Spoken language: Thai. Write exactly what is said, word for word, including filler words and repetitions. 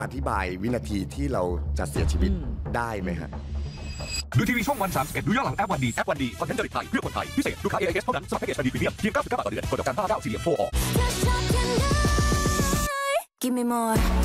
อธิบายวินาทีที่เราจะเสียชีวิตได้ไหมฮะดูทีวีช่องวันสามสิบเอ็ดดูย้อนหลังแอปวันดีแอปวันดีคอนเทนต์จริตไทยเพื่อคนไทยพิเศษลูกค้า เอ ไอ เอส เท่านั้นสมัครแพ็กเกจวันดีพรีเมียมเพียงเก้าสิบเก้าบาทต่อเดือนกดดอกจันห้าเก้าสี่เหลี่ยมโทรออก Give me more